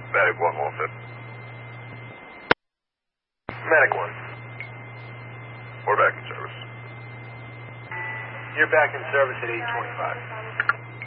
Medic 1 all set. Medic 1. We're back in service. You're back in service at 8:25.